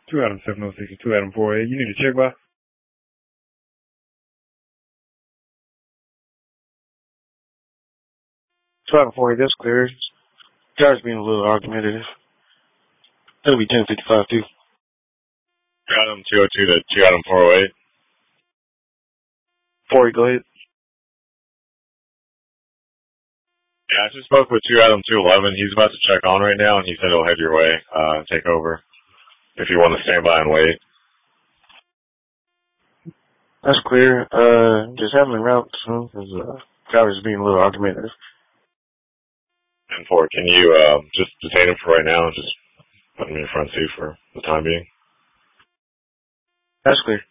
2 Adam 706 and 2 Adam 48. You need to check by? 2 Adam 48, that's clear. Driver's being a little argumentative. That'll be 1055 too. 2 Adam 202 to 2 Adam 408. 48, go ahead. Yeah, I just spoke with 2 Adam 211. He's about to check on right now, and he said he'll head your way, take over, if you want to stand by and wait. That's clear. Just handling route soon, because driver's being a little argumentative. And 4, can you just detain him for right now and just put him in your front seat for the time being? That's clear.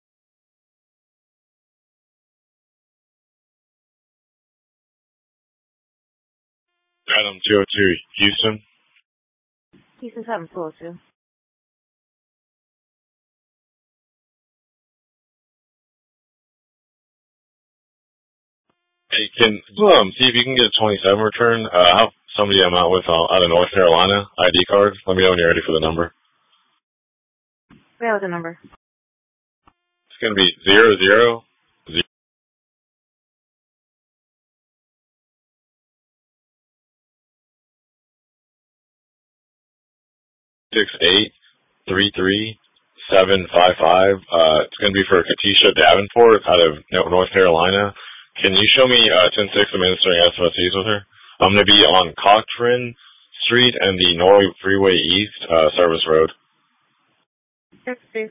Adam 202, Houston. Houston 742. Hey, can see if you can get a 27 return? Somebody I'm out with out of North Carolina, ID card. Let me know when you're ready for the number. Yeah, what's the number? It's going to be 00 6833755. It's going to be for Katisha Davenport out of North Carolina. Can you show me 10-6 administering SMSEs with her? I'm going to be on Cochrane Street and the Norway Freeway East, Service Road. Yes, please.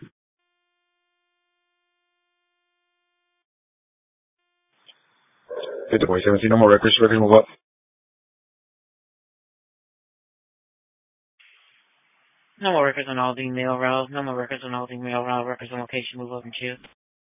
Hit the 2017, no more records, move up. No more records on all the mail route. No more records on all the mail route. Records on location, move up and choose.